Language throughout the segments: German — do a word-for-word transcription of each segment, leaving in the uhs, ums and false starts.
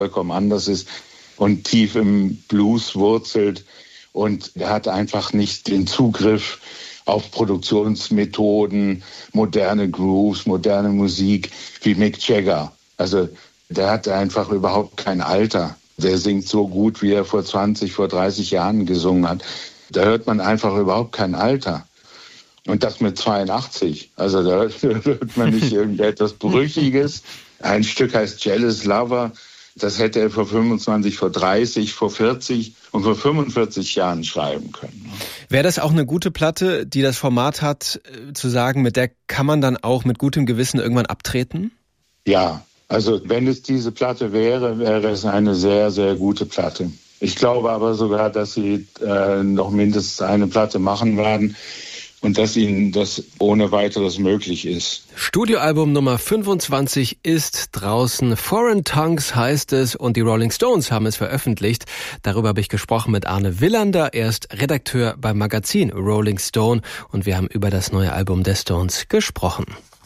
vollkommen anders ist und tief im Blues wurzelt. Und er hat einfach nicht den Zugriff auf Produktionsmethoden, moderne Grooves, moderne Musik wie Mick Jagger. Also der hat einfach überhaupt kein Alter. Der singt so gut, wie er vor zwanzig, vor dreißig Jahren gesungen hat. Da hört man einfach überhaupt kein Alter. Und das mit zweiundachtzig. Also da hört man nicht irgendetwas Brüchiges. Ein Stück heißt Jealous Lover. Das hätte er vor fünfundzwanzig, vor dreißig, vor vierzig und vor fünfundvierzig Jahren schreiben können. Wäre das auch eine gute Platte, die das Format hat, zu sagen, mit der kann man dann auch mit gutem Gewissen irgendwann abtreten? Ja, also wenn es diese Platte wäre, wäre es eine sehr, sehr gute Platte. Ich glaube aber sogar, dass sie äh, noch mindestens eine Platte machen werden. Und dass ihnen das ohne weiteres möglich ist. Studioalbum Nummer fünfundzwanzig ist draußen. Foreign Tongues heißt es und die Rolling Stones haben es veröffentlicht. Darüber habe ich gesprochen mit Arne Willander. Er ist Redakteur beim Magazin Rolling Stone und wir haben über das neue Album der Stones gesprochen.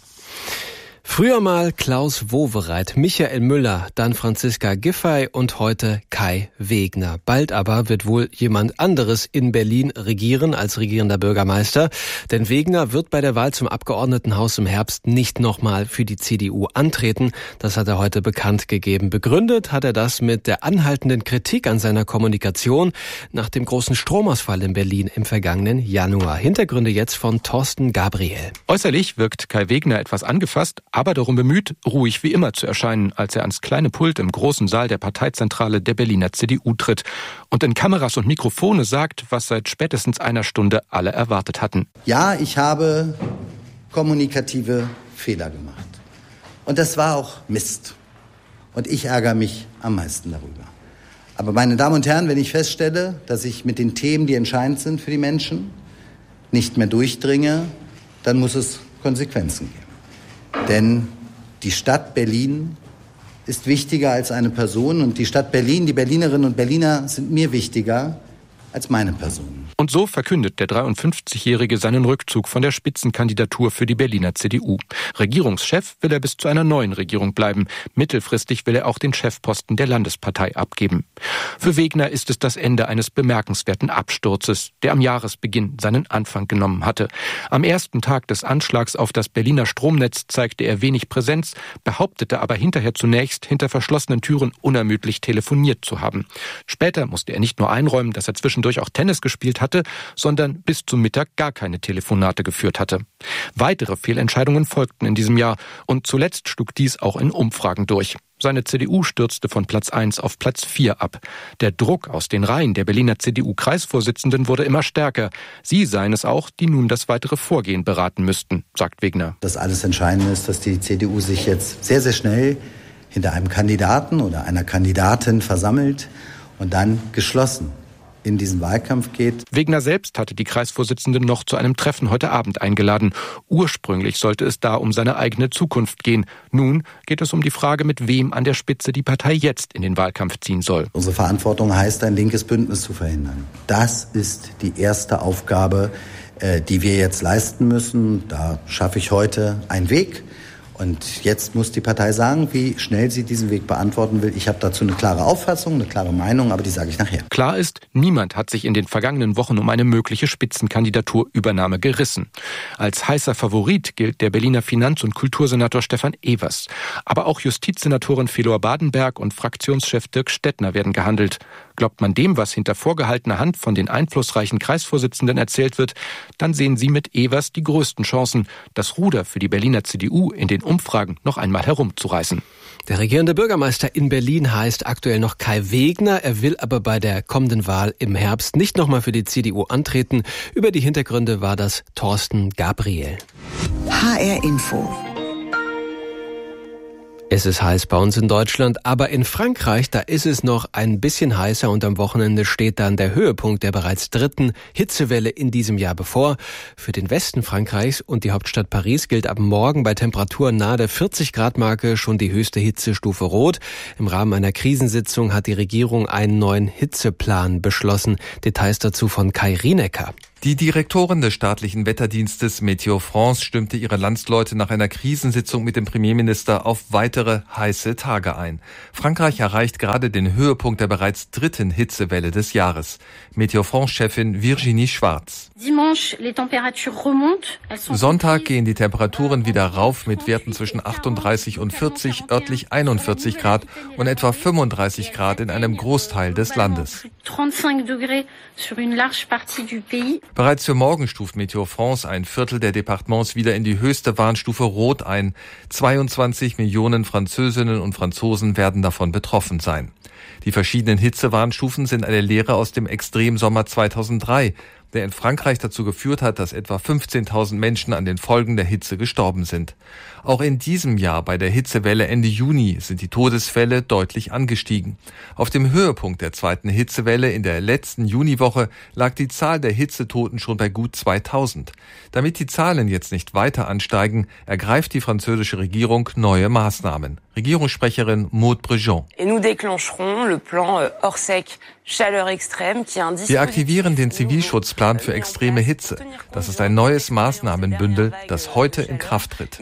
Früher mal Klaus Wowereit, Michael Müller, dann Franziska Giffey und heute Kai Wegner. Bald aber wird wohl jemand anderes in Berlin regieren als regierender Bürgermeister. Denn Wegner wird bei der Wahl zum Abgeordnetenhaus im Herbst nicht nochmal für die C D U antreten. Das hat er heute bekannt gegeben. Begründet hat er das mit der anhaltenden Kritik an seiner Kommunikation nach dem großen Stromausfall in Berlin im vergangenen Januar. Hintergründe jetzt von Thorsten Gabriel. Äußerlich wirkt Kai Wegner etwas angefasst, aber darum bemüht, ruhig wie immer zu erscheinen, als er ans kleine Pult im großen Saal der Parteizentrale der Berliner C D U tritt und in Kameras und Mikrofone sagt, was seit spätestens einer Stunde alle erwartet hatten. Ja, ich habe kommunikative Fehler gemacht. Und das war auch Mist. Und ich ärgere mich am meisten darüber. Aber meine Damen und Herren, wenn ich feststelle, dass ich mit den Themen, die entscheidend sind für die Menschen, nicht mehr durchdringe, dann muss es Konsequenzen geben. Denn die Stadt Berlin ist wichtiger als eine Person und die Stadt Berlin, die Berlinerinnen und Berliner sind mir wichtiger als meine Person. Und so verkündet der dreiundfünfzigjährige seinen Rückzug von der Spitzenkandidatur für die Berliner C D U. Regierungschef will er bis zu einer neuen Regierung bleiben. Mittelfristig will er auch den Chefposten der Landespartei abgeben. Für Wegner ist es das Ende eines bemerkenswerten Absturzes, der am Jahresbeginn seinen Anfang genommen hatte. Am ersten Tag des Anschlags auf das Berliner Stromnetz zeigte er wenig Präsenz, behauptete aber hinterher zunächst, hinter verschlossenen Türen unermüdlich telefoniert zu haben. Später musste er nicht nur einräumen, dass er zwischendurch auch Tennis gespielt hatte, sondern bis zum Mittag gar keine Telefonate geführt hatte. Weitere Fehlentscheidungen folgten in diesem Jahr und zuletzt schlug dies auch in Umfragen durch. Seine C D U stürzte von Platz eins auf Platz vier ab. Der Druck aus den Reihen der Berliner C D U-Kreisvorsitzenden wurde immer stärker. Sie seien es auch, die nun das weitere Vorgehen beraten müssten, sagt Wegner. Das alles Entscheidende ist, dass die C D U sich jetzt sehr, sehr schnell hinter einem Kandidaten oder einer Kandidatin versammelt und dann geschlossen in diesen Wahlkampf geht. Wegner selbst hatte die Kreisvorsitzenden noch zu einem Treffen heute Abend eingeladen. Ursprünglich sollte es da um seine eigene Zukunft gehen. Nun geht es um die Frage, mit wem an der Spitze die Partei jetzt in den Wahlkampf ziehen soll. Unsere Verantwortung heißt, ein linkes Bündnis zu verhindern. Das ist die erste Aufgabe, die wir jetzt leisten müssen. Da schaffe ich heute einen Weg. Und jetzt muss die Partei sagen, wie schnell sie diesen Weg beantworten will. Ich habe dazu eine klare Auffassung, eine klare Meinung, aber die sage ich nachher. Klar ist, niemand hat sich in den vergangenen Wochen um eine mögliche Spitzenkandidaturübernahme gerissen. Als heißer Favorit gilt der Berliner Finanz- und Kultursenator Stefan Evers. Aber auch Justizsenatorin Felor Badenberg und Fraktionschef Dirk Stettner werden gehandelt. Glaubt man dem, was hinter vorgehaltener Hand von den einflussreichen Kreisvorsitzenden erzählt wird, dann sehen sie mit Evers die größten Chancen, das Ruder für die Berliner C D U in den Umfragen noch einmal herumzureißen. Der regierende Bürgermeister in Berlin heißt aktuell noch Kai Wegner. Er will aber bei der kommenden Wahl im Herbst nicht nochmal für die C D U antreten. Über die Hintergründe war das Thorsten Gabriel. H R Info. Es ist heiß bei uns in Deutschland, aber in Frankreich, da ist es noch ein bisschen heißer und am Wochenende steht dann der Höhepunkt der bereits dritten Hitzewelle in diesem Jahr bevor. Für den Westen Frankreichs und die Hauptstadt Paris gilt ab morgen bei Temperaturen nahe der vierzig Grad Marke schon die höchste Hitzestufe Rot. Im Rahmen einer Krisensitzung hat die Regierung einen neuen Hitzeplan beschlossen. Details dazu von Kai Rienecker. Die Direktorin des staatlichen Wetterdienstes Météo France stimmte ihre Landsleute nach einer Krisensitzung mit dem Premierminister auf weitere heiße Tage ein. Frankreich erreicht gerade den Höhepunkt der bereits dritten Hitzewelle des Jahres. Météo France-Chefin Virginie Schwarz. Sonntag gehen die Temperaturen wieder rauf mit Werten zwischen achtunddreißig und vierzig, örtlich einundvierzig Grad und etwa fünfunddreißig Grad in einem Großteil des Landes. Bereits für morgen stuft Météo France ein Viertel der Departements wieder in die höchste Warnstufe Rot ein. zweiundzwanzig Millionen Französinnen und Franzosen werden davon betroffen sein. Die verschiedenen Hitzewarnstufen sind eine Lehre aus dem Extremsommer zweitausenddrei, der in Frankreich dazu geführt hat, dass etwa fünfzehntausend Menschen an den Folgen der Hitze gestorben sind. Auch in diesem Jahr bei der Hitzewelle Ende Juni sind die Todesfälle deutlich angestiegen. Auf dem Höhepunkt der zweiten Hitzewelle in der letzten Juniwoche lag die Zahl der Hitzetoten schon bei gut zweitausend. Damit die Zahlen jetzt nicht weiter ansteigen, ergreift die französische Regierung neue Maßnahmen. Regierungssprecherin Maud Brejon. Wir aktivieren den Zivilschutzplan für extreme Hitze. Das ist ein neues Maßnahmenbündel, das heute in Kraft tritt.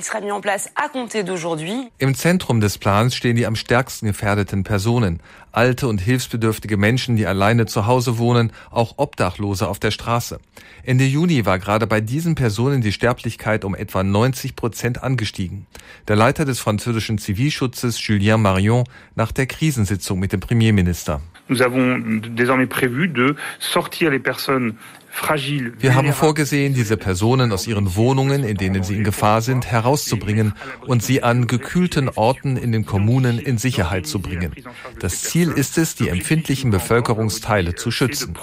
Im Zentrum des Plans stehen die am stärksten gefährdeten Personen. Alte und hilfsbedürftige Menschen, die alleine zu Hause wohnen, auch Obdachlose auf der Straße. Ende Juni war gerade bei diesen Personen die Sterblichkeit um etwa neunzig Prozent angestiegen. Der Leiter des französischen Zivilschutzes, Julien Marion, nach der Krisensitzung mit dem Premierminister. Nous avons désormais prévu de sortir les personnes Wir haben vorgesehen, diese Personen aus ihren Wohnungen, in denen sie in Gefahr sind, herauszubringen und sie an gekühlten Orten in den Kommunen in Sicherheit zu bringen. Das Ziel ist es, die empfindlichen Bevölkerungsteile zu schützen.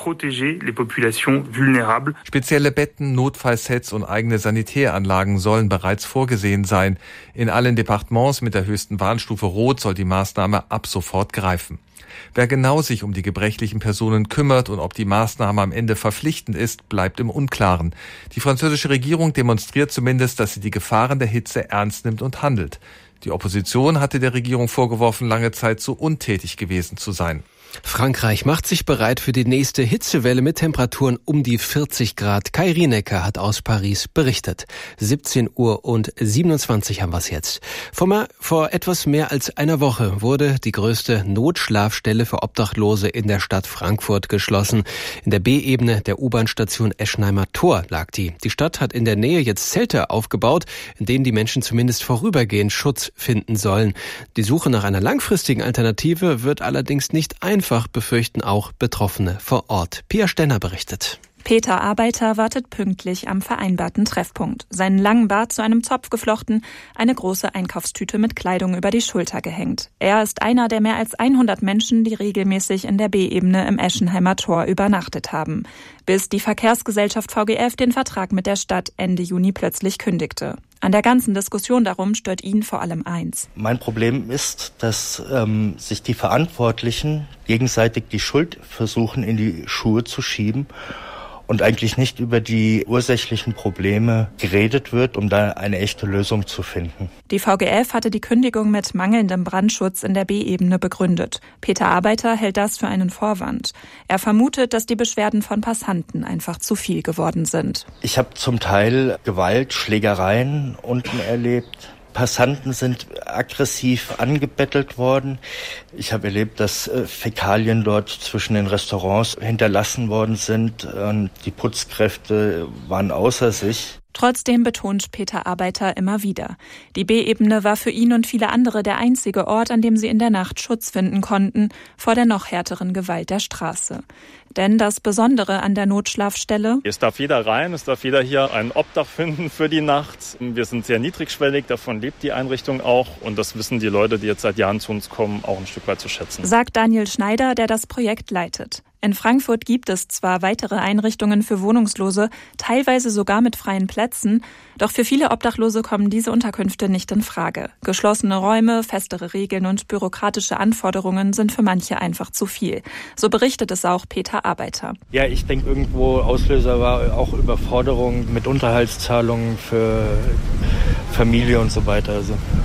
Spezielle Betten, Notfallsets und eigene Sanitäranlagen sollen bereits vorgesehen sein. In allen Departements mit der höchsten Warnstufe Rot soll die Maßnahme ab sofort greifen. Wer genau sich um die gebrechlichen Personen kümmert und ob die Maßnahme am Ende verpflichtend ist, bleibt im Unklaren. Die französische Regierung demonstriert zumindest, dass sie die Gefahren der Hitze ernst nimmt und handelt. Die Opposition hatte der Regierung vorgeworfen, lange Zeit zu untätig gewesen zu sein. Frankreich macht sich bereit für die nächste Hitzewelle mit Temperaturen um die vierzig Grad. Kai Rienecker hat aus Paris berichtet. siebzehn Uhr und siebenundzwanzig haben wir es jetzt. Vor, vor etwas mehr als einer Woche wurde die größte Notschlafstelle für Obdachlose in der Stadt Frankfurt geschlossen. In der B-Ebene der U-Bahn-Station Eschenheimer Tor lag die. Die Stadt hat in der Nähe jetzt Zelte aufgebaut, in denen die Menschen zumindest vorübergehend Schutz finden sollen. Die Suche nach einer langfristigen Alternative wird allerdings nicht einfach. Einfach befürchten auch Betroffene vor Ort. Pia Stenner berichtet. Peter Arbeiter wartet pünktlich am vereinbarten Treffpunkt. Seinen langen Bart zu einem Zopf geflochten, eine große Einkaufstüte mit Kleidung über die Schulter gehängt. Er ist einer der mehr als hundert Menschen, die regelmäßig in der B-Ebene im Eschenheimer Tor übernachtet haben. Bis die Verkehrsgesellschaft V G F den Vertrag mit der Stadt Ende Juni plötzlich kündigte. An der ganzen Diskussion darum stört ihn vor allem eins. Mein Problem ist, dass ähm, sich die Verantwortlichen gegenseitig die Schuld versuchen in die Schuhe zu schieben und eigentlich nicht über die ursächlichen Probleme geredet wird, um da eine echte Lösung zu finden. Die V G F hatte die Kündigung mit mangelndem Brandschutz in der B-Ebene begründet. Peter Arbeiter hält das für einen Vorwand. Er vermutet, dass die Beschwerden von Passanten einfach zu viel geworden sind. Ich habe zum Teil Gewalt, Schlägereien unten erlebt. Passanten sind aggressiv angebettelt worden. Ich habe erlebt, dass äh, Fäkalien dort zwischen den Restaurants hinterlassen worden sind und die Putzkräfte waren außer sich. Trotzdem betont Peter Arbeiter immer wieder. Die B-Ebene war für ihn und viele andere der einzige Ort, an dem sie in der Nacht Schutz finden konnten vor der noch härteren Gewalt der Straße. Denn das Besondere an der Notschlafstelle: Es darf jeder rein, es darf jeder hier ein Obdach finden für die Nacht. Wir sind sehr niedrigschwellig, davon lebt die Einrichtung auch. Und das wissen die Leute, die jetzt seit Jahren zu uns kommen, auch ein Stück weit zu schätzen. Sagt Daniel Schneider, der das Projekt leitet. In Frankfurt gibt es zwar weitere Einrichtungen für Wohnungslose, teilweise sogar mit freien Plätzen, doch für viele Obdachlose kommen diese Unterkünfte nicht in Frage. Geschlossene Räume, festere Regeln und bürokratische Anforderungen sind für manche einfach zu viel. So berichtet es auch Peter Arbeiter. Ja, ich denke, irgendwo Auslöser war auch Überforderung mit Unterhaltszahlungen für Familie und so weiter. Also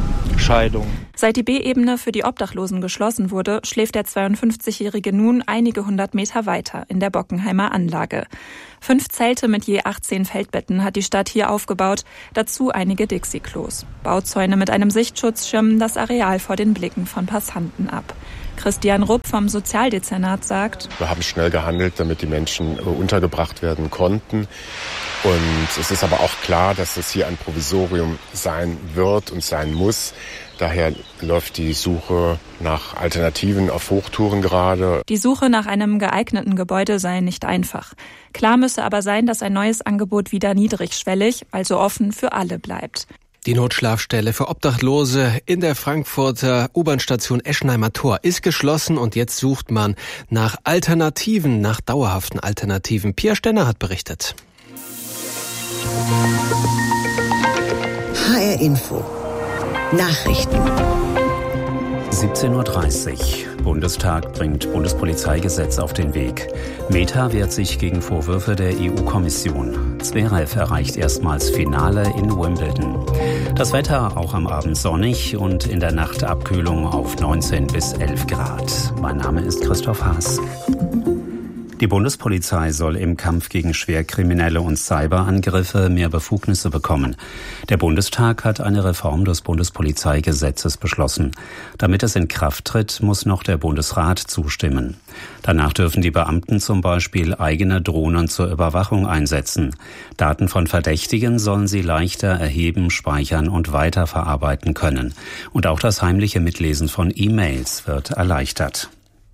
Scheidung. Seit die B-Ebene für die Obdachlosen geschlossen wurde, schläft der zweiundfünfzigjährige nun einige hundert Meter weiter in der Bockenheimer Anlage. Fünf Zelte mit je achtzehn Feldbetten hat die Stadt hier aufgebaut, dazu einige Dixie-Klos. Bauzäune mit einem Sichtschutz schirmen das Areal vor den Blicken von Passanten ab. Christian Rupp vom Sozialdezernat sagt: Wir haben schnell gehandelt, damit die Menschen untergebracht werden konnten. Und es ist aber auch klar, dass es hier ein Provisorium sein wird und sein muss. Daher läuft die Suche nach Alternativen auf Hochtouren gerade. Die Suche nach einem geeigneten Gebäude sei nicht einfach. Klar müsse aber sein, dass ein neues Angebot wieder niedrigschwellig, also offen für alle bleibt. Die Notschlafstelle für Obdachlose in der Frankfurter U-Bahn-Station Eschenheimer Tor ist geschlossen und jetzt sucht man nach Alternativen, nach dauerhaften Alternativen. Pia Stenner hat berichtet. H R Info Nachrichten. siebzehn Uhr dreißig. Bundestag bringt Bundespolizeigesetz auf den Weg. Meta wehrt sich gegen Vorwürfe der E U-Kommission. Zverev erreicht erstmals Finale in Wimbledon. Das Wetter auch am Abend sonnig und in der Nacht Abkühlung auf neunzehn bis elf Grad. Mein Name ist Christoph Haas. Die Bundespolizei soll im Kampf gegen Schwerkriminelle und Cyberangriffe mehr Befugnisse bekommen. Der Bundestag hat eine Reform des Bundespolizeigesetzes beschlossen. Damit es in Kraft tritt, muss noch der Bundesrat zustimmen. Danach dürfen die Beamten zum Beispiel eigene Drohnen zur Überwachung einsetzen. Daten von Verdächtigen sollen sie leichter erheben, speichern und weiterverarbeiten können. Und auch das heimliche Mitlesen von E-Mails wird erleichtert.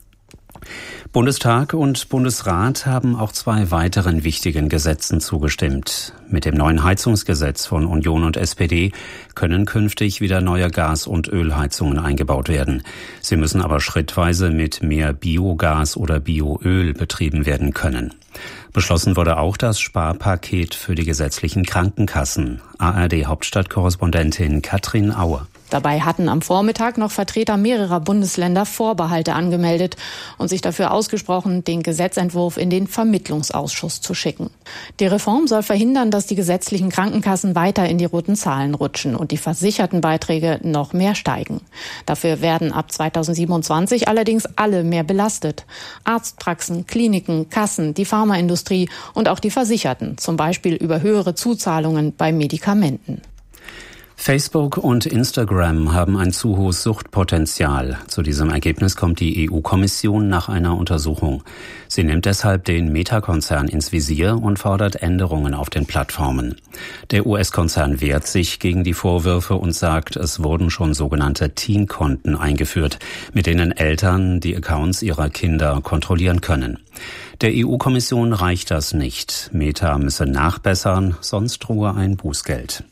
Bundestag und Bundesrat haben auch zwei weiteren wichtigen Gesetzen zugestimmt. Mit dem neuen Heizungsgesetz von Union und S P D können künftig wieder neue Gas- und Ölheizungen eingebaut werden. Sie müssen aber schrittweise mit mehr Biogas oder Bioöl betrieben werden können. Beschlossen wurde auch das Sparpaket für die gesetzlichen Krankenkassen. A R D-Hauptstadtkorrespondentin Katrin Aue. Dabei hatten am Vormittag noch Vertreter mehrerer Bundesländer Vorbehalte angemeldet und sich dafür ausgesprochen, den Gesetzentwurf in den Vermittlungsausschuss zu schicken. Die Reform soll verhindern, dass die gesetzlichen Krankenkassen weiter in die roten Zahlen rutschen und die versicherten Beiträge noch mehr steigen. Dafür werden ab zweitausendsiebenundzwanzig allerdings alle mehr belastet. Arztpraxen, Kliniken, Kassen, die Pharmaindustrie und auch die Versicherten, zum Beispiel über höhere Zuzahlungen bei Medikamenten. Facebook und Instagram haben ein zu hohes Suchtpotenzial. Zu diesem Ergebnis kommt die E U-Kommission nach einer Untersuchung. Sie nimmt deshalb den Meta-Konzern ins Visier und fordert Änderungen auf den Plattformen. Der U S-Konzern wehrt sich gegen die Vorwürfe und sagt, es wurden schon sogenannte Teen-Konten eingeführt, mit denen Eltern die Accounts ihrer Kinder kontrollieren können. Der E U-Kommission reicht das nicht. Meta müsse nachbessern, sonst drohe ein Bußgeld.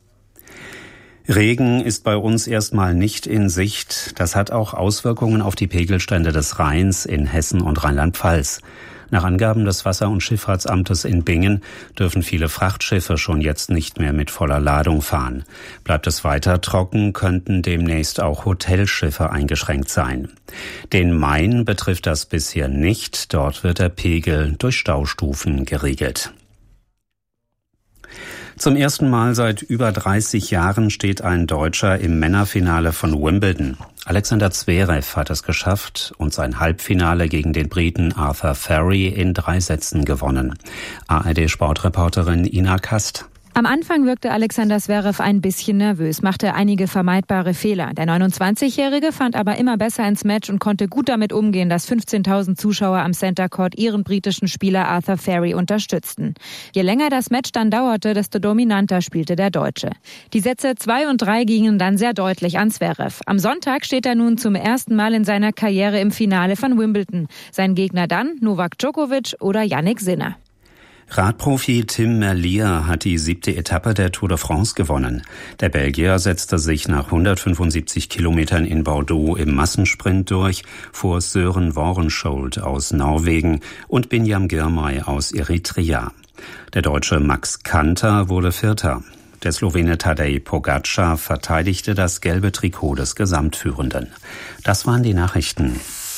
Regen ist bei uns erstmal nicht in Sicht. Das hat auch Auswirkungen auf die Pegelstände des Rheins in Hessen und Rheinland-Pfalz. Nach Angaben des Wasser- und Schifffahrtsamtes in Bingen dürfen viele Frachtschiffe schon jetzt nicht mehr mit voller Ladung fahren. Bleibt es weiter trocken, könnten demnächst auch Hotelschiffe eingeschränkt sein. Den Main betrifft das bisher nicht. Dort wird der Pegel durch Staustufen geregelt. Zum ersten Mal seit über dreißig Jahren steht ein Deutscher im Männerfinale von Wimbledon. Alexander Zverev hat es geschafft und sein Halbfinale gegen den Briten Arthur Ferry in drei Sätzen gewonnen. A R D-Sportreporterin Ina Kast. Am Anfang wirkte Alexander Zverev ein bisschen nervös, machte einige vermeidbare Fehler. Der neunundzwanzigjährige fand aber immer besser ins Match und konnte gut damit umgehen, dass fünfzehntausend Zuschauer am Center Court ihren britischen Spieler Arthur Ferry unterstützten. Je länger das Match dann dauerte, desto dominanter spielte der Deutsche. Die Sätze zwei und drei gingen dann sehr deutlich an Zverev. Am Sonntag steht er nun zum ersten Mal in seiner Karriere im Finale von Wimbledon. Sein Gegner dann Novak Djokovic oder Jannik Sinner. Radprofi Tim Merlier hat die siebte Etappe der Tour de France gewonnen. Der Belgier setzte sich nach hundertfünfundsiebzig Kilometern in Bordeaux im Massensprint durch vor Søren Warenschold aus Norwegen und Binyam Girmay aus Eritrea. Der Deutsche Max Kanter wurde Vierter. Der Slowene Tadej Pogačar verteidigte das gelbe Trikot des Gesamtführenden. Das waren die Nachrichten.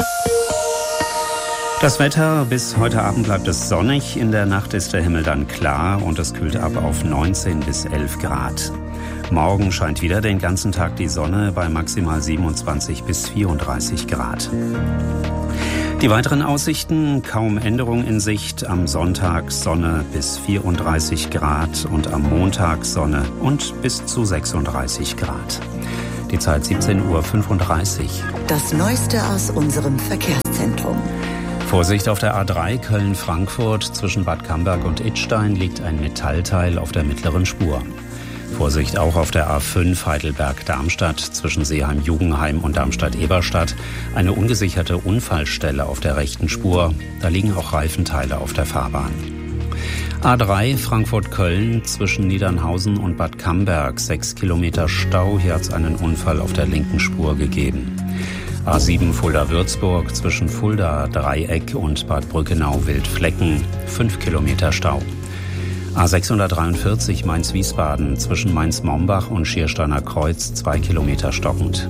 Das Wetter: bis heute Abend bleibt es sonnig, in der Nacht ist der Himmel dann klar und es kühlt ab auf neunzehn bis elf Grad. Morgen scheint wieder den ganzen Tag die Sonne bei maximal siebenundzwanzig bis vierunddreißig Grad. Die weiteren Aussichten, kaum Änderung in Sicht. Am Sonntag Sonne bis vierunddreißig Grad und am Montag Sonne und bis zu sechsunddreißig Grad. Die Zeit siebzehn Uhr fünfunddreißig. Das Neueste aus unserem Verkehrszentrum. Vorsicht auf der A drei Köln-Frankfurt. Zwischen Bad Camberg und Idstein liegt ein Metallteil auf der mittleren Spur. Vorsicht auch auf der A fünf Heidelberg-Darmstadt zwischen Seeheim-Jugenheim und Darmstadt-Eberstadt. Eine ungesicherte Unfallstelle auf der rechten Spur. Da liegen auch Reifenteile auf der Fahrbahn. A drei Frankfurt-Köln zwischen Niedernhausen und Bad Camberg. Sechs Kilometer Stau. Hier hat es einen Unfall auf der linken Spur gegeben. A sieben Fulda-Würzburg zwischen Fulda, Dreieck und Bad Brückenau-Wildflecken. Fünf Kilometer Stau. A sechshundertdreiundvierzig Mainz-Wiesbaden zwischen Mainz-Mombach und Schiersteiner Kreuz, zwei Kilometer stockend.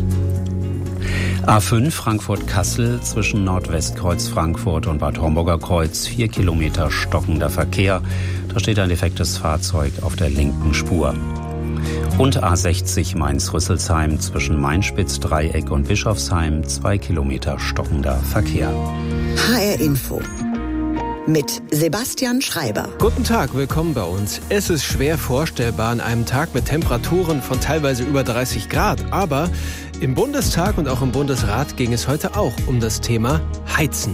A fünf Frankfurt-Kassel zwischen Nordwestkreuz Frankfurt und Bad Homburger Kreuz, vier Kilometer stockender Verkehr. Da steht ein defektes Fahrzeug auf der linken Spur. Und A sechzig Mainz-Rüsselsheim zwischen Mainspitz, Dreieck und Bischofsheim, zwei Kilometer stockender Verkehr. H R Info mit Sebastian Schreiber. Guten Tag, willkommen bei uns. Es ist schwer vorstellbar an einem Tag mit Temperaturen von teilweise über dreißig Grad. Aber im Bundestag und auch im Bundesrat ging es heute auch um das Thema Heizen.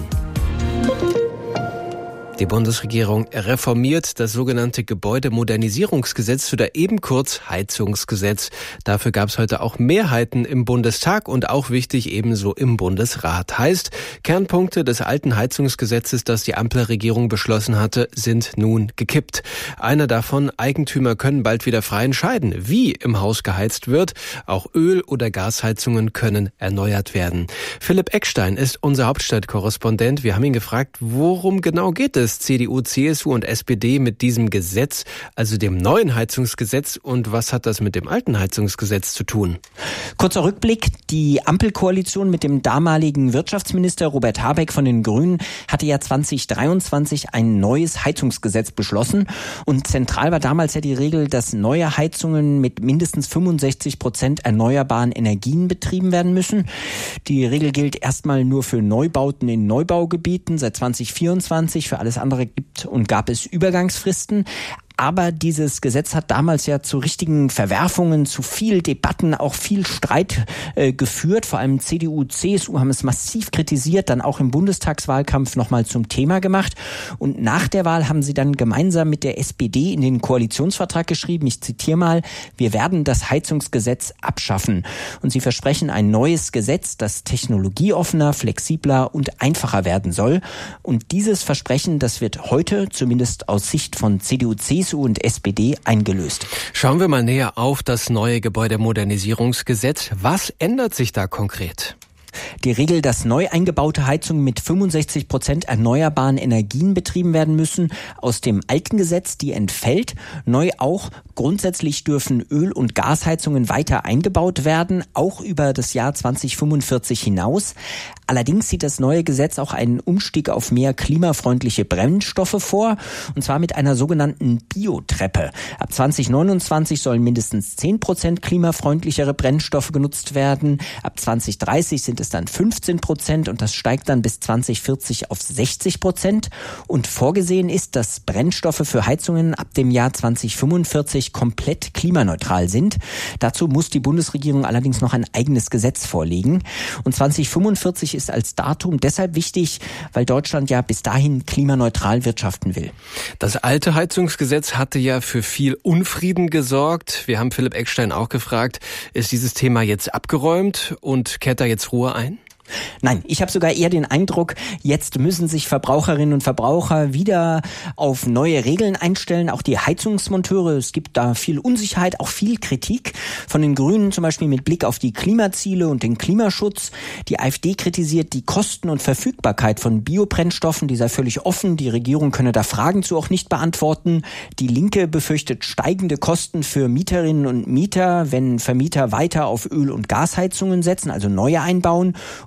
Die Bundesregierung reformiert das sogenannte Gebäudemodernisierungsgesetz oder eben kurz Heizungsgesetz. Dafür gab es heute auch Mehrheiten im Bundestag und auch wichtig ebenso im Bundesrat. Heißt, Kernpunkte des alten Heizungsgesetzes, das die Ampelregierung beschlossen hatte, sind nun gekippt. Einer davon, Eigentümer können bald wieder frei entscheiden, wie im Haus geheizt wird. Auch Öl- oder Gasheizungen können erneuert werden. Philipp Eckstein ist unser Hauptstadtkorrespondent. Wir haben ihn gefragt, worum genau geht es? C D U, C S U und S P D mit diesem Gesetz, also dem neuen Heizungsgesetz, und was hat das mit dem alten Heizungsgesetz zu tun? Kurzer Rückblick, die Ampelkoalition mit dem damaligen Wirtschaftsminister Robert Habeck von den Grünen hatte ja zwanzig dreiundzwanzig ein neues Heizungsgesetz beschlossen und zentral war damals ja die Regel, dass neue Heizungen mit mindestens fünfundsechzig Prozent erneuerbaren Energien betrieben werden müssen. Die Regel gilt erstmal nur für Neubauten in Neubaugebieten seit zwanzig vierundzwanzig, für alles andere gibt und gab es Übergangsfristen. Aber dieses Gesetz hat damals ja zu richtigen Verwerfungen, zu viel Debatten, auch viel Streit äh, geführt. Vor allem C D U, C S U haben es massiv kritisiert, dann auch im Bundestagswahlkampf nochmal zum Thema gemacht. Und nach der Wahl haben sie dann gemeinsam mit der S P D in den Koalitionsvertrag geschrieben, ich zitiere mal, wir werden das Heizungsgesetz abschaffen. Und sie versprechen ein neues Gesetz, das technologieoffener, flexibler und einfacher werden soll. Und dieses Versprechen, das wird heute, zumindest aus Sicht von C D U, C S U und S P D eingelöst. Schauen wir mal näher auf das neue Gebäudemodernisierungsgesetz. Was ändert sich da konkret? Die Regel, dass neu eingebaute Heizungen mit fünfundsechzig Prozent erneuerbaren Energien betrieben werden müssen, aus dem alten Gesetz, die entfällt. Neu auch, grundsätzlich dürfen Öl- und Gasheizungen weiter eingebaut werden, auch über das Jahr zwanzig fünfundvierzig hinaus. Allerdings sieht das neue Gesetz auch einen Umstieg auf mehr klimafreundliche Brennstoffe vor, und zwar mit einer sogenannten Biotreppe. Ab zwanzig neunundzwanzig sollen mindestens zehn Prozent klimafreundlichere Brennstoffe genutzt werden. Ab zwanzig dreißig sind es dann fünfzehn Prozent und das steigt dann bis zwanzig vierzig auf sechzig Prozent. Und vorgesehen ist, dass Brennstoffe für Heizungen ab dem Jahr zwanzig fünfundvierzig komplett klimaneutral sind. Dazu muss die Bundesregierung allerdings noch ein eigenes Gesetz vorlegen. Und zwanzig fünfundvierzig ist als Datum deshalb wichtig, weil Deutschland ja bis dahin klimaneutral wirtschaften will. Das alte Heizungsgesetz hatte ja für viel Unfrieden gesorgt. Wir haben Philipp Eckstein auch gefragt, ist dieses Thema jetzt abgeräumt und kehrt da jetzt Ruhe ein? Nein, ich habe sogar eher den Eindruck, jetzt müssen sich Verbraucherinnen und Verbraucher wieder auf neue Regeln einstellen. Auch die Heizungsmonteure, es gibt da viel Unsicherheit, auch viel Kritik. Von den Grünen zum Beispiel mit Blick auf die Klimaziele und den Klimaschutz. Die AfD kritisiert die Kosten und Verfügbarkeit von Biobrennstoffen, die sei völlig offen. Die Regierung könne da Fragen zu auch nicht beantworten. Die Linke befürchtet steigende Kosten für Mieterinnen und Mieter, wenn Vermieter weiter auf Öl- und Gasheizungen setzen, also neue einbauen.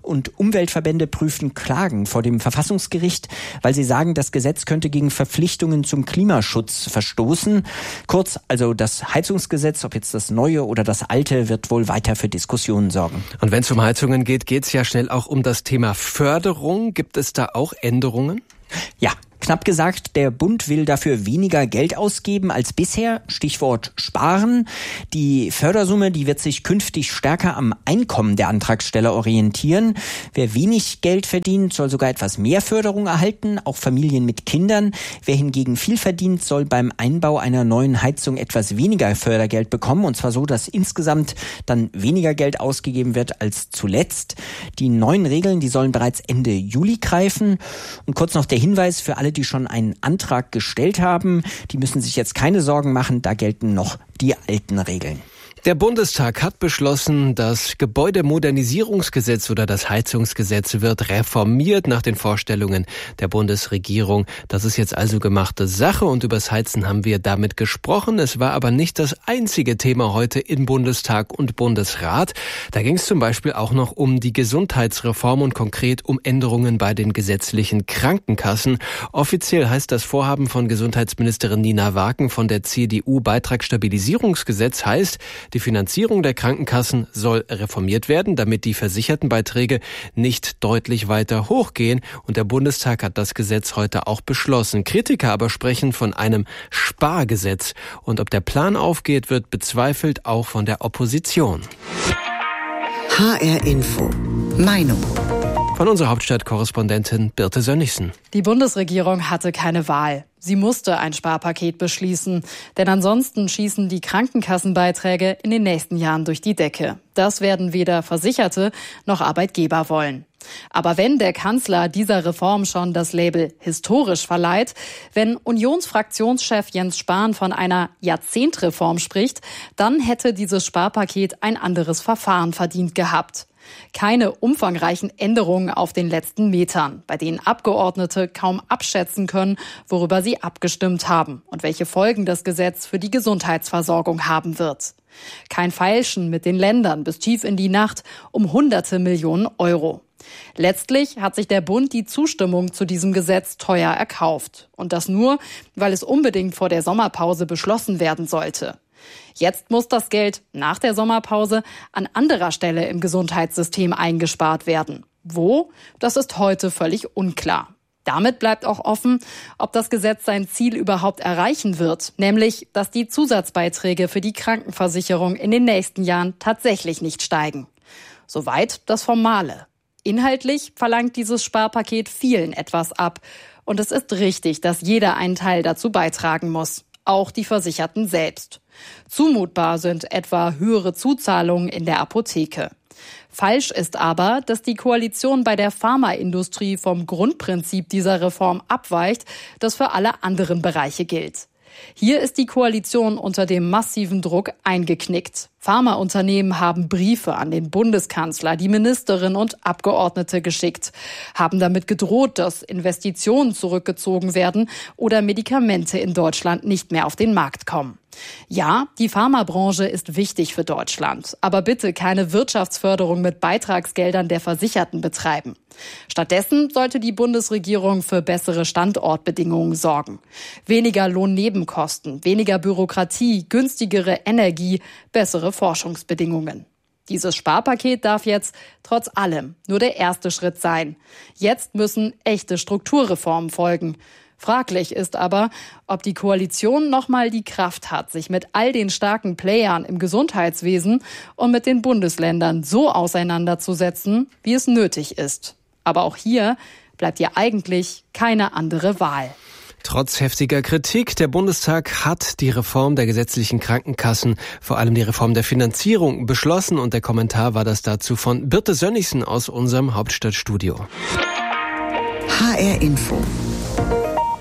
und Umweltverbände prüfen Klagen vor dem Verfassungsgericht, weil sie sagen, das Gesetz könnte gegen Verpflichtungen zum Klimaschutz verstoßen. Kurz, also das Heizungsgesetz, ob jetzt das neue oder das alte, wird wohl weiter für Diskussionen sorgen. Und wenn es um Heizungen geht, geht es ja schnell auch um das Thema Förderung. Gibt es da auch Änderungen? Ja. Knapp gesagt, der Bund will dafür weniger Geld ausgeben als bisher. Stichwort Sparen. Die Fördersumme, die wird sich künftig stärker am Einkommen der Antragsteller orientieren. Wer wenig Geld verdient, soll sogar etwas mehr Förderung erhalten, auch Familien mit Kindern. Wer hingegen viel verdient, soll beim Einbau einer neuen Heizung etwas weniger Fördergeld bekommen. Und zwar so, dass insgesamt dann weniger Geld ausgegeben wird als zuletzt. Die neuen Regeln, die sollen bereits Ende Juli greifen. Und kurz noch der Hinweis für alle, die schon einen Antrag gestellt haben, die müssen sich jetzt keine Sorgen machen, da gelten noch die alten Regeln. Der Bundestag hat beschlossen, das Gebäudemodernisierungsgesetz oder das Heizungsgesetz wird reformiert nach den Vorstellungen der Bundesregierung. Das ist jetzt also gemachte Sache und übers Heizen haben wir damit gesprochen. Es war aber nicht das einzige Thema heute in Bundestag und Bundesrat. Da ging es zum Beispiel auch noch um die Gesundheitsreform und konkret um Änderungen bei den gesetzlichen Krankenkassen. Offiziell heißt das Vorhaben von Gesundheitsministerin Nina Waken von der C D U Beitragsstabilisierungsgesetz heißt, die Finanzierung der Krankenkassen soll reformiert werden, damit die Versichertenbeiträge nicht deutlich weiter hochgehen. Und der Bundestag hat das Gesetz heute auch beschlossen. Kritiker aber sprechen von einem Spargesetz. Und ob der Plan aufgeht, wird bezweifelt, auch von der Opposition. H R Info. Meinung. Von unserer Hauptstadtkorrespondentin Birte Sönnigsen. Die Bundesregierung hatte keine Wahl. Sie musste ein Sparpaket beschließen, denn ansonsten schießen die Krankenkassenbeiträge in den nächsten Jahren durch die Decke. Das werden weder Versicherte noch Arbeitgeber wollen. Aber wenn der Kanzler dieser Reform schon das Label historisch verleiht, wenn Unionsfraktionschef Jens Spahn von einer Jahrzehntreform spricht, dann hätte dieses Sparpaket ein anderes Verfahren verdient gehabt. Keine umfangreichen Änderungen auf den letzten Metern, bei denen Abgeordnete kaum abschätzen können, worüber sie abgestimmt haben und welche Folgen das Gesetz für die Gesundheitsversorgung haben wird. Kein Feilschen mit den Ländern bis tief in die Nacht um hunderte Millionen Euro. Letztlich hat sich der Bund die Zustimmung zu diesem Gesetz teuer erkauft. Und das nur, weil es unbedingt vor der Sommerpause beschlossen werden sollte. Jetzt muss das Geld nach der Sommerpause an anderer Stelle im Gesundheitssystem eingespart werden. Wo? Das ist heute völlig unklar. Damit bleibt auch offen, ob das Gesetz sein Ziel überhaupt erreichen wird, nämlich, dass die Zusatzbeiträge für die Krankenversicherung in den nächsten Jahren tatsächlich nicht steigen. Soweit das Formale. Inhaltlich verlangt dieses Sparpaket vielen etwas ab. Und es ist richtig, dass jeder einen Teil dazu beitragen muss. Auch die Versicherten selbst. Zumutbar sind etwa höhere Zuzahlungen in der Apotheke. Falsch ist aber, dass die Koalition bei der Pharmaindustrie vom Grundprinzip dieser Reform abweicht, das für alle anderen Bereiche gilt. Hier ist die Koalition unter dem massiven Druck eingeknickt. Pharmaunternehmen haben Briefe an den Bundeskanzler, die Ministerin und Abgeordnete geschickt, haben damit gedroht, dass Investitionen zurückgezogen werden oder Medikamente in Deutschland nicht mehr auf den Markt kommen. Ja, die Pharmabranche ist wichtig für Deutschland, aber bitte keine Wirtschaftsförderung mit Beitragsgeldern der Versicherten betreiben. Stattdessen sollte die Bundesregierung für bessere Standortbedingungen sorgen. Weniger Lohnnebenkosten, weniger Bürokratie, günstigere Energie, bessere Forschungsbedingungen. Dieses Sparpaket darf jetzt, trotz allem, nur der erste Schritt sein. Jetzt müssen echte Strukturreformen folgen. Fraglich ist aber, ob die Koalition nochmal die Kraft hat, sich mit all den starken Playern im Gesundheitswesen und mit den Bundesländern so auseinanderzusetzen, wie es nötig ist. Aber auch hier bleibt ihr eigentlich keine andere Wahl. Trotz heftiger Kritik, der Bundestag hat die Reform der gesetzlichen Krankenkassen, vor allem die Reform der Finanzierung, beschlossen. Und der Kommentar war das dazu von Birte Sönnigsen aus unserem Hauptstadtstudio. H R Info.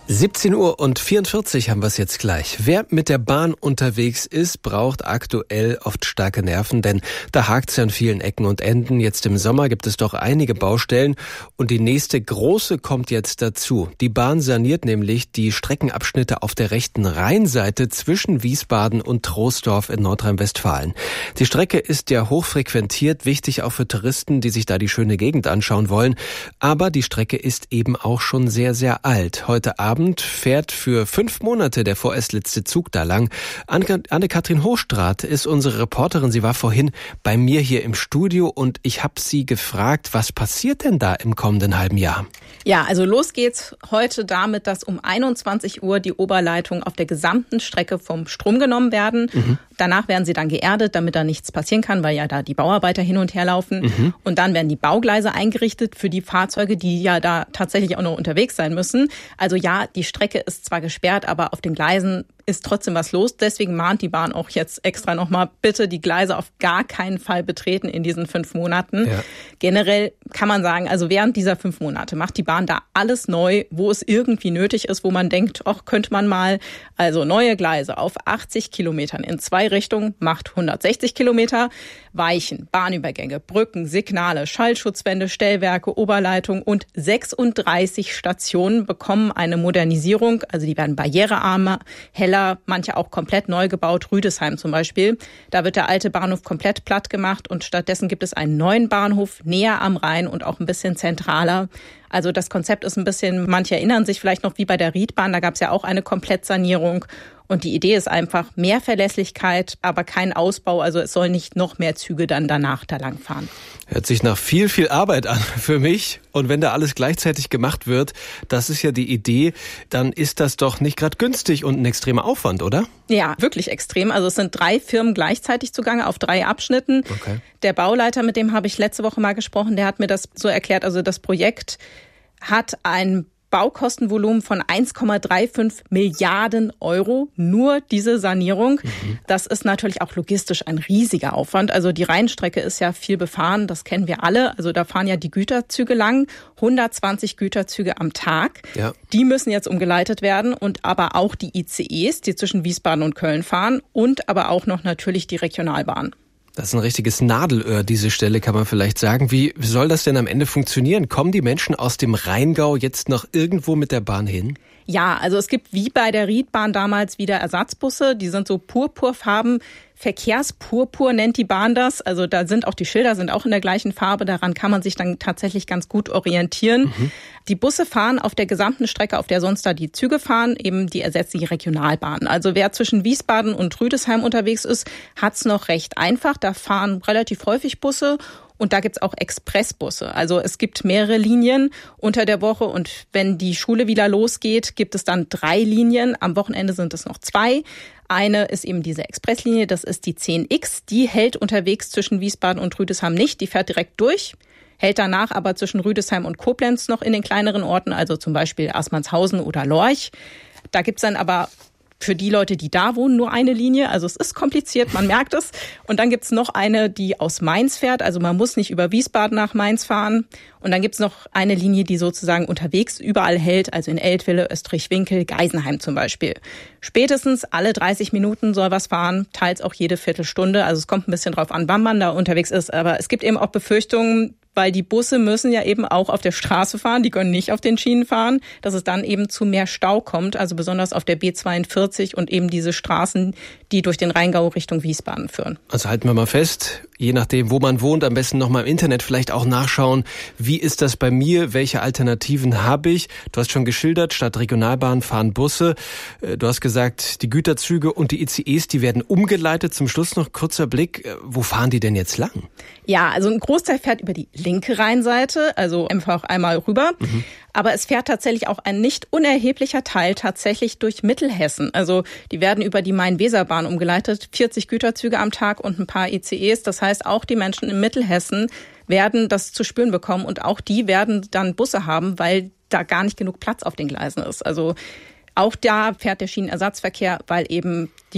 siebzehn Uhr und vierundvierzig haben wir es jetzt gleich. Wer mit der Bahn unterwegs ist, braucht aktuell oft starke Nerven, denn da hakt's ja an vielen Ecken und Enden. Jetzt im Sommer gibt es doch einige Baustellen und die nächste große kommt jetzt dazu. Die Bahn saniert nämlich die Streckenabschnitte auf der rechten Rheinseite zwischen Wiesbaden und Troisdorf in Nordrhein-Westfalen. Die Strecke ist ja hochfrequentiert, wichtig auch für Touristen, die sich da die schöne Gegend anschauen wollen. Aber die Strecke ist eben auch schon sehr, sehr alt. Heute Abend fährt für fünf Monate der vorerst letzte Zug da lang. Anne-Kathrin Hochstraat ist unsere Reporterin. Sie war vorhin bei mir hier im Studio und ich habe sie gefragt, was passiert denn da im kommenden halben Jahr? Ja, also los geht's heute damit, dass um einundzwanzig Uhr die Oberleitungen auf der gesamten Strecke vom Strom genommen werden. Mhm. Danach werden sie dann geerdet, damit da nichts passieren kann, weil ja da die Bauarbeiter hin und her laufen. Mhm. Und dann werden die Baugleise eingerichtet für die Fahrzeuge, die ja da tatsächlich auch noch unterwegs sein müssen. Also ja, die Strecke ist zwar gesperrt, aber auf den Gleisen ist trotzdem was los. Deswegen mahnt die Bahn auch jetzt extra nochmal, bitte die Gleise auf gar keinen Fall betreten in diesen fünf Monaten. Ja. Generell kann man sagen, also während dieser fünf Monate macht die Bahn da alles neu, wo es irgendwie nötig ist, wo man denkt, ach, könnte man mal. Also neue Gleise auf achtzig Kilometern in zwei Richtungen macht hundertsechzig Kilometer. Weichen, Bahnübergänge, Brücken, Signale, Schallschutzwände, Stellwerke, Oberleitung und sechsunddreißig Stationen bekommen eine Modernisierung. Also die werden barrierearmer, heller, manche auch komplett neu gebaut. Rüdesheim zum Beispiel. Da wird der alte Bahnhof komplett platt gemacht und stattdessen gibt es einen neuen Bahnhof näher am Rhein und auch ein bisschen zentraler. Also das Konzept ist ein bisschen, manche erinnern sich vielleicht noch wie bei der Riedbahn, da gab es ja auch eine Komplettsanierung. Und die Idee ist einfach mehr Verlässlichkeit, aber kein Ausbau. Also es sollen nicht noch mehr Züge dann danach da lang fahren. Hört sich nach viel, viel Arbeit an für mich. Und wenn da alles gleichzeitig gemacht wird, das ist ja die Idee, dann ist das doch nicht gerade günstig und ein extremer Aufwand, oder? Ja, wirklich extrem. Also es sind drei Firmen gleichzeitig zugange auf drei Abschnitten. Okay. Der Bauleiter, mit dem habe ich letzte Woche mal gesprochen, der hat mir das so erklärt. Also das Projekt hat ein Baukostenvolumen von eins Komma fünfunddreißig Milliarden Euro, nur diese Sanierung. Mhm. Das ist natürlich auch logistisch ein riesiger Aufwand. Also die Rheinstrecke ist ja viel befahren, das kennen wir alle. Also da fahren ja die Güterzüge lang, hundertzwanzig Güterzüge am Tag. Ja. Die müssen jetzt umgeleitet werden und aber auch die I C Es, die zwischen Wiesbaden und Köln fahren und aber auch noch natürlich die Regionalbahn. Das ist ein richtiges Nadelöhr, diese Stelle, kann man vielleicht sagen. Wie soll das denn am Ende funktionieren? Kommen die Menschen aus dem Rheingau jetzt noch irgendwo mit der Bahn hin? Ja, also es gibt wie bei der Riedbahn damals wieder Ersatzbusse. Die sind so purpurfarben. Verkehrspurpur nennt die Bahn das. Also da sind auch die Schilder, sind auch in der gleichen Farbe. Daran kann man sich dann tatsächlich ganz gut orientieren. Mhm. Die Busse fahren auf der gesamten Strecke, auf der sonst da die Züge fahren. Eben die ersetzen die Regionalbahn. Also wer zwischen Wiesbaden und Rüdesheim unterwegs ist, hat's noch recht einfach. Da fahren relativ häufig Busse. Und da gibt's auch Expressbusse. Also es gibt mehrere Linien unter der Woche. Und wenn die Schule wieder losgeht, gibt es dann drei Linien. Am Wochenende sind es noch zwei. Eine ist eben diese Expresslinie, das ist die zehn X. Die hält unterwegs zwischen Wiesbaden und Rüdesheim nicht. Die fährt direkt durch, hält danach aber zwischen Rüdesheim und Koblenz noch in den kleineren Orten, also zum Beispiel Aßmannshausen oder Lorch. Da gibt's dann aber für die Leute, die da wohnen, nur eine Linie. Also es ist kompliziert, man merkt es. Und dann gibt's noch eine, die aus Mainz fährt. Also man muss nicht über Wiesbaden nach Mainz fahren. Und dann gibt's noch eine Linie, die sozusagen unterwegs überall hält. Also in Eltville, Österreich-Winkel, Geisenheim zum Beispiel. Spätestens alle dreißig Minuten soll was fahren, teils auch jede Viertelstunde. Also es kommt ein bisschen drauf an, wann man da unterwegs ist. Aber es gibt eben auch Befürchtungen, weil die Busse müssen ja eben auch auf der Straße fahren, die können nicht auf den Schienen fahren, dass es dann eben zu mehr Stau kommt, also besonders auf der B zweiundvierzig und eben diese Straßen, die durch den Rheingau Richtung Wiesbaden führen. Also halten wir mal fest, je nachdem, wo man wohnt, am besten nochmal im Internet vielleicht auch nachschauen, wie ist das bei mir, welche Alternativen habe ich? Du hast schon geschildert, statt Regionalbahn fahren Busse. Du hast gesagt, die Güterzüge und die I C Es, die werden umgeleitet. Zum Schluss noch kurzer Blick, wo fahren die denn jetzt lang? Ja, also ein Großteil fährt über die linke Rheinseite, also einfach einmal rüber. Mhm. Aber es fährt tatsächlich auch ein nicht unerheblicher Teil tatsächlich durch Mittelhessen. Also die werden über die Main-Weser-Bahn umgeleitet, vierzig Güterzüge am Tag und ein paar I C Es. Das heißt, auch die Menschen in Mittelhessen werden das zu spüren bekommen und auch die werden dann Busse haben, weil da gar nicht genug Platz auf den Gleisen ist. Also auch da fährt der Schienenersatzverkehr, weil eben die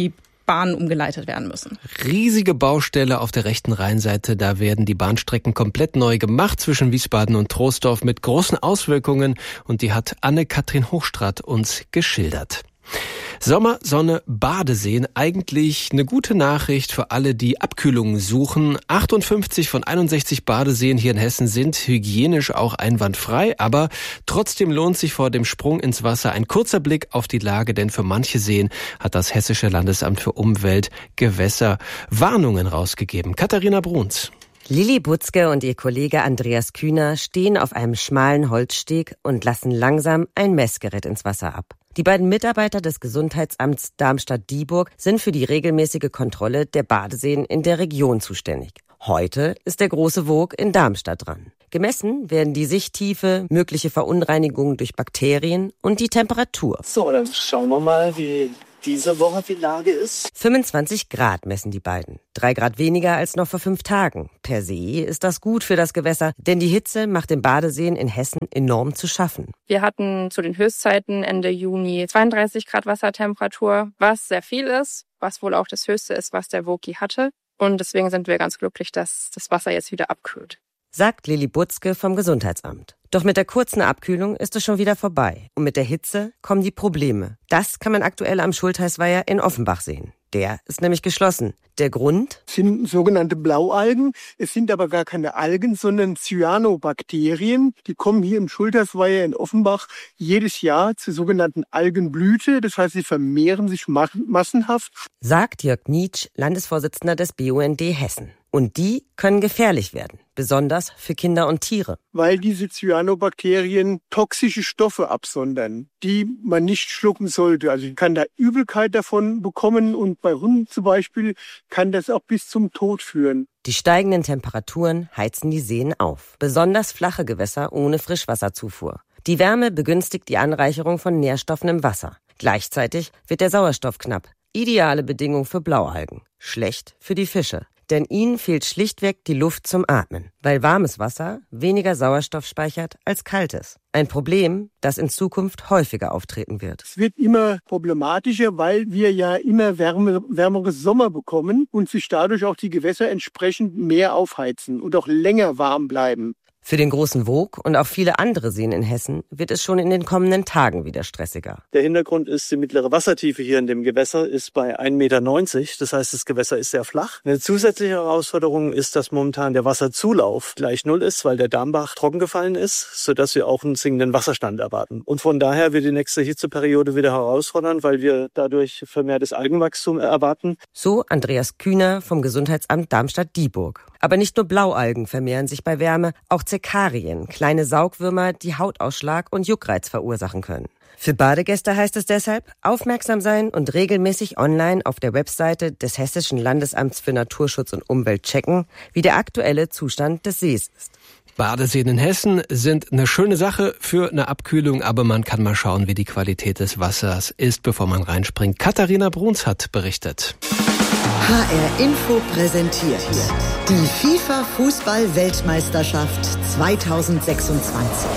Bahnen umgeleitet werden müssen. Riesige Baustelle auf der rechten Rheinseite. Da werden die Bahnstrecken komplett neu gemacht zwischen Wiesbaden und Troisdorf mit großen Auswirkungen. Und die hat Anne-Kathrin Hochstraat uns geschildert. Sommer, Sonne, Badeseen, eigentlich eine gute Nachricht für alle, die Abkühlungen suchen. achtundfünfzig von einundsechzig Badeseen hier in Hessen sind hygienisch auch einwandfrei, aber trotzdem lohnt sich vor dem Sprung ins Wasser ein kurzer Blick auf die Lage, denn für manche Seen hat das Hessische Landesamt für Umwelt, Gewässer Warnungen rausgegeben. Katharina Bruns. Lilly Butzke und ihr Kollege Andreas Kühner stehen auf einem schmalen Holzsteg und lassen langsam ein Messgerät ins Wasser ab. Die beiden Mitarbeiter des Gesundheitsamts Darmstadt-Dieburg sind für die regelmäßige Kontrolle der Badeseen in der Region zuständig. Heute ist der große Wog in Darmstadt dran. Gemessen werden die Sichttiefe, mögliche Verunreinigungen durch Bakterien und die Temperatur. So, dann schauen wir mal, wie diese Woche die Lage ist. fünfundzwanzig Grad messen die beiden. Drei Grad weniger als noch vor fünf Tagen. Per se ist das gut für das Gewässer, denn die Hitze macht den Badeseen in Hessen enorm zu schaffen. Wir hatten zu den Höchstzeiten Ende Juni zweiunddreißig Grad Wassertemperatur, was sehr viel ist, was wohl auch das Höchste ist, was der Woki hatte. Und deswegen sind wir ganz glücklich, dass das Wasser jetzt wieder abkühlt. Sagt Lilly Butzke vom Gesundheitsamt. Doch mit der kurzen Abkühlung ist es schon wieder vorbei. Und mit der Hitze kommen die Probleme. Das kann man aktuell am Schultheißweiher in Offenbach sehen. Der ist nämlich geschlossen. Der Grund? Es sind sogenannte Blaualgen. Es sind aber gar keine Algen, sondern Cyanobakterien. Die kommen hier im Schultheißweiher in Offenbach jedes Jahr zur sogenannten Algenblüte. Das heißt, sie vermehren sich massenhaft. Sagt Jörg Nietsch, Landesvorsitzender des B U N D Hessen. Und die können gefährlich werden, besonders für Kinder und Tiere. Weil diese Cyanobakterien toxische Stoffe absondern, die man nicht schlucken sollte. Also ich kann da Übelkeit davon bekommen und bei Hunden zum Beispiel kann das auch bis zum Tod führen. Die steigenden Temperaturen heizen die Seen auf, besonders flache Gewässer ohne Frischwasserzufuhr. Die Wärme begünstigt die Anreicherung von Nährstoffen im Wasser. Gleichzeitig wird der Sauerstoff knapp. Ideale Bedingung für Blaualgen. Schlecht für die Fische. Denn ihnen fehlt schlichtweg die Luft zum Atmen, weil warmes Wasser weniger Sauerstoff speichert als kaltes. Ein Problem, das in Zukunft häufiger auftreten wird. Es wird immer problematischer, weil wir ja immer wärme, wärmere Sommer bekommen und sich dadurch auch die Gewässer entsprechend mehr aufheizen und auch länger warm bleiben. Für den großen Wog und auch viele andere Seen in Hessen wird es schon in den kommenden Tagen wieder stressiger. Der Hintergrund ist, die mittlere Wassertiefe hier in dem Gewässer ist bei ein Meter neunzig. Das heißt, das Gewässer ist sehr flach. Eine zusätzliche Herausforderung ist, dass momentan der Wasserzulauf gleich null ist, weil der Darmbach trocken gefallen ist, sodass wir auch einen sinkenden Wasserstand erwarten. Und von daher wird die nächste Hitzeperiode wieder herausfordernd, weil wir dadurch vermehrtes Algenwachstum erwarten. So Andreas Kühner vom Gesundheitsamt Darmstadt-Dieburg. Aber nicht nur Blaualgen vermehren sich bei Wärme, auch Zekarien, kleine Saugwürmer, die Hautausschlag und Juckreiz verursachen können. Für Badegäste heißt es deshalb, aufmerksam sein und regelmäßig online auf der Webseite des Hessischen Landesamts für Naturschutz und Umwelt checken, wie der aktuelle Zustand des Sees ist. Badeseen in Hessen sind eine schöne Sache für eine Abkühlung, aber man kann mal schauen, wie die Qualität des Wassers ist, bevor man reinspringt. Katharina Bruns hat berichtet. H R Info präsentiert die FIFA-Fußball-Weltmeisterschaft zweitausendsechsundzwanzig.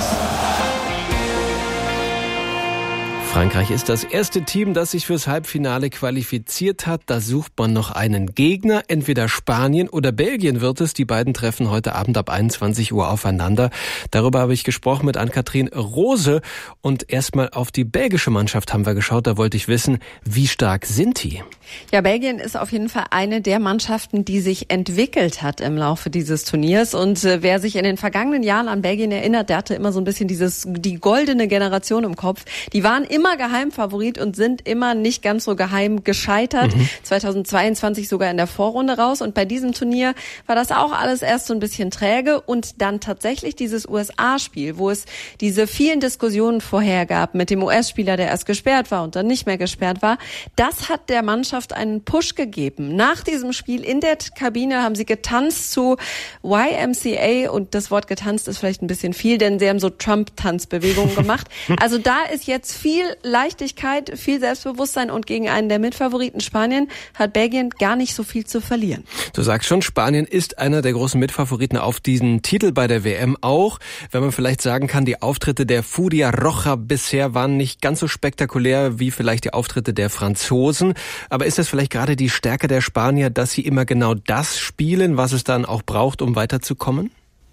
Frankreich ist das erste Team, das sich fürs Halbfinale qualifiziert hat. Da sucht man noch einen Gegner. Entweder Spanien oder Belgien wird es. Die beiden treffen heute Abend ab einundzwanzig Uhr aufeinander. Darüber habe ich gesprochen mit Ann-Kathrin Rose. Und erstmal auf die belgische Mannschaft haben wir geschaut. Da wollte ich wissen, wie stark sind die? Ja, Belgien ist auf jeden Fall eine der Mannschaften, die sich entwickelt hat im Laufe dieses Turniers. Und äh, wer sich in den vergangenen Jahren an Belgien erinnert, der hatte immer so ein bisschen dieses die goldene Generation im Kopf. Die waren immer Geheimfavorit und sind immer nicht ganz so geheim gescheitert. Mhm. zweitausendzweiundzwanzig sogar in der Vorrunde raus. Und bei diesem Turnier war das auch alles erst so ein bisschen träge. Und dann tatsächlich dieses U S A-Spiel, wo es diese vielen Diskussionen vorher gab mit dem U S-Spieler, der erst gesperrt war und dann nicht mehr gesperrt war, das hat der Mannschaft einen Push gegeben. Nach diesem Spiel in der Kabine haben sie getanzt zu Y M C A und das Wort getanzt ist vielleicht ein bisschen viel, denn sie haben so Trump-Tanzbewegungen gemacht. Also da ist jetzt viel Leichtigkeit, viel Selbstbewusstsein und gegen einen der Mitfavoriten Spanien hat Belgien gar nicht so viel zu verlieren. Du sagst schon, Spanien ist einer der großen Mitfavoriten auf diesen Titel bei der W M auch. Wenn man vielleicht sagen kann, die Auftritte der Furia Roja bisher waren nicht ganz so spektakulär wie vielleicht die Auftritte der Franzosen. Aber ist das vielleicht gerade die Stärke der Spanier, dass sie immer genau das spielen, was es dann auch braucht, um weiterzukommen?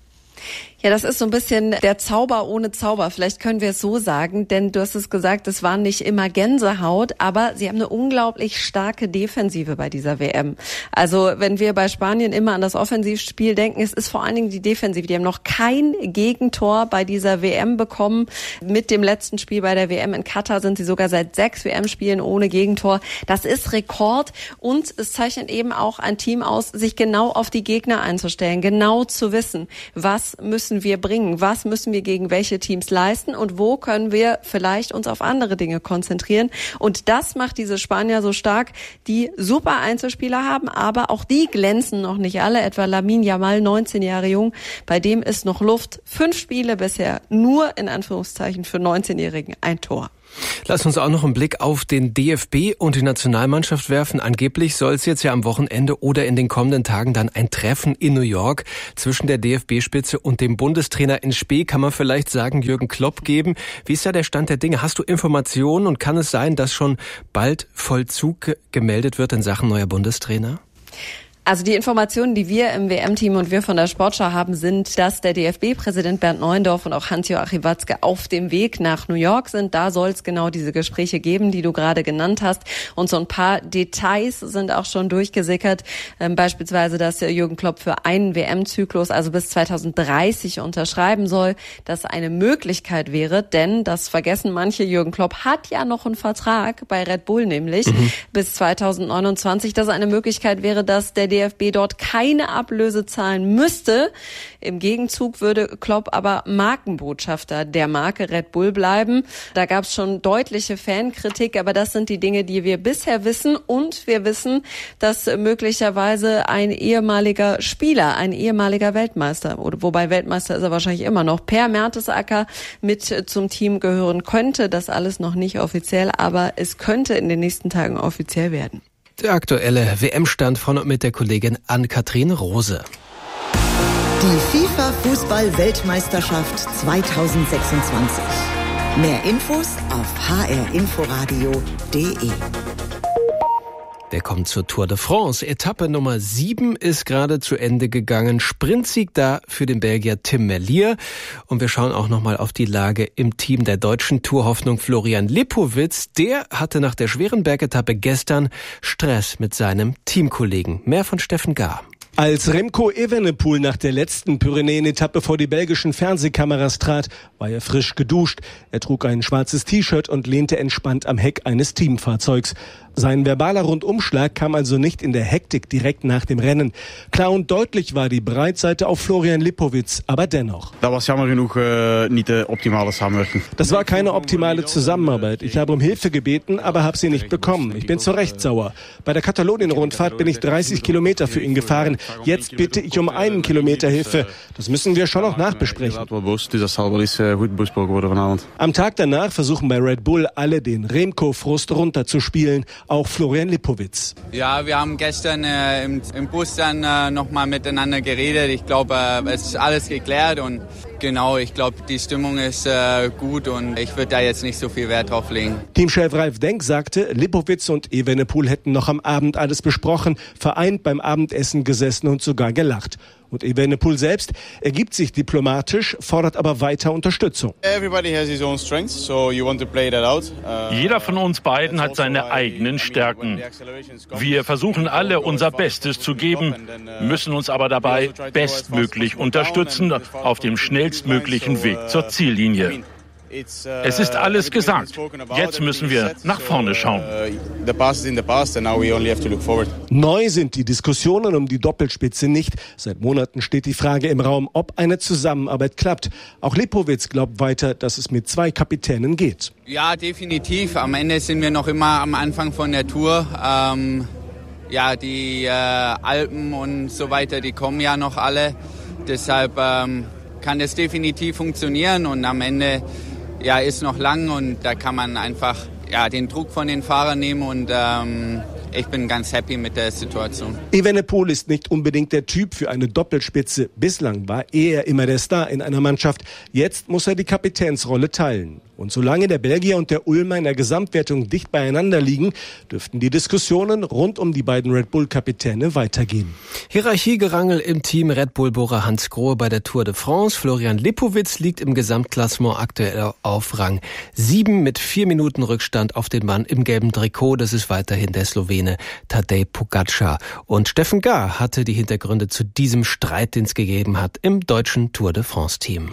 Ja, das ist so ein bisschen der Zauber ohne Zauber. Vielleicht können wir es so sagen, denn du hast es gesagt, es war nicht immer Gänsehaut, aber sie haben eine unglaublich starke Defensive bei dieser W M. Also wenn wir bei Spanien immer an das Offensivspiel denken, es ist vor allen Dingen die Defensive. Die haben noch kein Gegentor bei dieser W M bekommen. Mit dem letzten Spiel bei der W M in Katar sind sie sogar seit sechs W M-Spielen ohne Gegentor. Das ist Rekord und es zeichnet eben auch ein Team aus, sich genau auf die Gegner einzustellen, genau zu wissen, was müssen wir bringen, was müssen wir gegen welche Teams leisten und wo können wir vielleicht uns auf andere Dinge konzentrieren. Und das macht diese Spanier so stark, die super Einzelspieler haben, aber auch die glänzen noch nicht alle, etwa Lamine Yamal, neunzehn Jahre jung, bei dem ist noch Luft. Fünf Spiele bisher, nur in Anführungszeichen für neunzehnjährigen ein Tor. Lass uns auch noch einen Blick auf den D F B und die Nationalmannschaft werfen. Angeblich soll es jetzt ja am Wochenende oder in den kommenden Tagen dann ein Treffen in New York zwischen der D F B-Spitze und dem Bundestrainer in Spee, kann man vielleicht sagen, Jürgen Klopp geben. Wie ist da der Stand der Dinge? Hast du Informationen und kann es sein, dass schon bald Vollzug gemeldet wird in Sachen neuer Bundestrainer? Also die Informationen, die wir im W M-Team und wir von der Sportschau haben, sind, dass der D F B-Präsident Bernd Neuendorf und auch Hans-Joachim Watzke auf dem Weg nach New York sind. Da soll es genau diese Gespräche geben, die du gerade genannt hast. Und so ein paar Details sind auch schon durchgesickert. Ähm, beispielsweise, dass Jürgen Klopp für einen W M-Zyklus, also bis zweitausenddreißig, unterschreiben soll, dass eine Möglichkeit wäre. Denn, das vergessen manche, Jürgen Klopp hat ja noch einen Vertrag bei Red Bull nämlich mhm. bis zweitausendneunundzwanzig. Dass eine Möglichkeit wäre, dass der D F B dort keine Ablöse zahlen müsste. Im Gegenzug würde Klopp aber Markenbotschafter der Marke Red Bull bleiben. Da gab es schon deutliche Fankritik, aber das sind die Dinge, die wir bisher wissen. Und wir wissen, dass möglicherweise ein ehemaliger Spieler, ein ehemaliger Weltmeister, oder wobei Weltmeister ist er wahrscheinlich immer noch, Per Mertesacker mit zum Team gehören könnte. Das alles noch nicht offiziell, aber es könnte in den nächsten Tagen offiziell werden. Der aktuelle W M-Stand von und mit der Kollegin Ann-Kathrin Rose. Die FIFA-Fußball-Weltmeisterschaft zweitausendsechsundzwanzig. Mehr Infos auf h r inforadio punkt d e. Wir kommen zur Tour de France. Etappe Nummer sieben ist gerade zu Ende gegangen. Sprintsieg da für den Belgier Tim Merlier. Und wir schauen auch nochmal auf die Lage im Team der deutschen Tourhoffnung Florian Lipowitz. Der hatte nach der schweren Bergetappe gestern Stress mit seinem Teamkollegen. Mehr von Steffen Gahr. Als Remco Evenepoel nach der letzten Pyrenäen-Etappe vor die belgischen Fernsehkameras trat, war er frisch geduscht. Er trug ein schwarzes T-Shirt und lehnte entspannt am Heck eines Teamfahrzeugs. Sein verbaler Rundumschlag kam also nicht in der Hektik direkt nach dem Rennen. Klar und deutlich war die Breitseite auf Florian Lipowitz, aber dennoch. Das war jammer genug äh, nicht die optimale Zusammenarbeit. Das war keine optimale Zusammenarbeit. Ich habe um Hilfe gebeten, aber habe sie nicht bekommen. Ich bin zu Recht sauer. Bei der Katalonien-Rundfahrt bin ich dreißig Kilometer für ihn gefahren. Jetzt bitte ich um einen Kilometer Hilfe. Das müssen wir schon noch nachbesprechen. Am Tag danach versuchen bei Red Bull alle den Remco-Frust runterzuspielen. Auch Florian Lipowitz. Ja, wir haben gestern äh, im, im Bus dann äh, nochmal miteinander geredet. Ich glaube, äh, es ist alles geklärt und genau, ich glaube, die Stimmung ist äh, gut und ich würde da jetzt nicht so viel Wert drauf legen. Teamchef Ralf Denk sagte, Lipowitz und Evenepoel hätten noch am Abend alles besprochen, vereint beim Abendessen gesessen und sogar gelacht. Und Evenepoel selbst ergibt sich diplomatisch, fordert aber weiter Unterstützung. Jeder von uns beiden hat seine eigenen Stärken. Wir versuchen alle unser Bestes zu geben, müssen uns aber dabei bestmöglich unterstützen auf dem schnellstmöglichen Weg zur Ziellinie. Es ist alles gesagt. Jetzt müssen wir nach vorne schauen. Neu sind die Diskussionen um die Doppelspitze nicht. Seit Monaten steht die Frage im Raum, ob eine Zusammenarbeit klappt. Auch Lipowitz glaubt weiter, dass es mit zwei Kapitänen geht. Ja, definitiv. Am Ende sind wir noch immer am Anfang von der Tour. Ähm, ja, die äh, Alpen und so weiter, die kommen ja noch alle. Deshalb ähm, kann das definitiv funktionieren und am Ende ja, ist noch lang und da kann man einfach ja, den Druck von den Fahrern nehmen und ähm, ich bin ganz happy mit der Situation. Evenepoel ist nicht unbedingt der Typ für eine Doppelspitze. Bislang war er immer der Star in einer Mannschaft. Jetzt muss er die Kapitänsrolle teilen. Und solange der Belgier und der Ulmer in der Gesamtwertung dicht beieinander liegen, dürften die Diskussionen rund um die beiden Red Bull-Kapitäne weitergehen. Hierarchiegerangel im Team Red Bull-Bohrer Hans Grohe bei der Tour de France. Florian Lipowitz liegt im Gesamtklassement aktuell auf Rang sieben mit vier Minuten Rückstand auf den Mann im gelben Trikot. Das ist weiterhin der Slowene Tadej Pogačar. Und Steffen Gahr hatte die Hintergründe zu diesem Streit, den es gegeben hat im deutschen Tour de France-Team.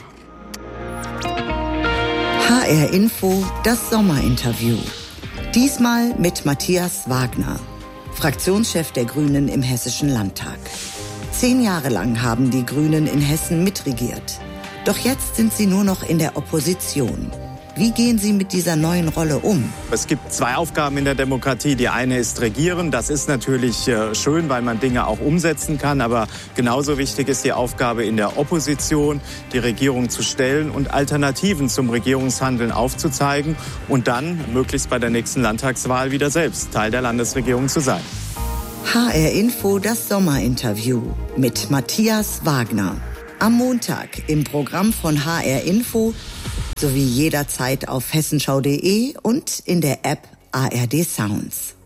H R Info, das Sommerinterview. Diesmal mit Matthias Wagner, Fraktionschef der Grünen im Hessischen Landtag. Zehn Jahre lang haben die Grünen in Hessen mitregiert. Doch jetzt sind sie nur noch in der Opposition. Wie gehen Sie mit dieser neuen Rolle um? Es gibt zwei Aufgaben in der Demokratie. Die eine ist Regieren. Das ist natürlich äh, schön, weil man Dinge auch umsetzen kann. Aber genauso wichtig ist die Aufgabe in der Opposition, die Regierung zu stellen und Alternativen zum Regierungshandeln aufzuzeigen und dann möglichst bei der nächsten Landtagswahl wieder selbst Teil der Landesregierung zu sein. H R Info, das Sommerinterview mit Matthias Wagner. Am Montag im Programm von H R Info sowie jederzeit auf hessenschau punkt de und in der App A R D Sounds.